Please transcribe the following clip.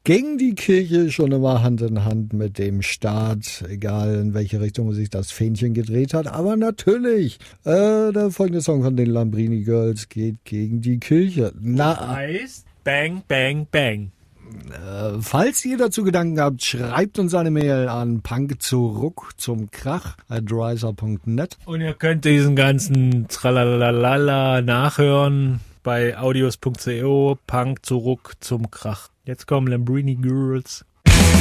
ging die Kirche schon immer Hand in Hand mit dem Staat, egal in welche Richtung sich das Fähnchen gedreht hat. Aber natürlich, der folgende Song von den Lambrini Girls geht gegen die Kirche. Heißt Bang, Bang, Bang. Falls ihr dazu Gedanken habt, schreibt uns eine Mail an punkzurück@riser.net. Und ihr könnt diesen ganzen Tralalala nachhören bei audios.co, Punk zurück zum Krach. Jetzt kommen Lambrini Girls.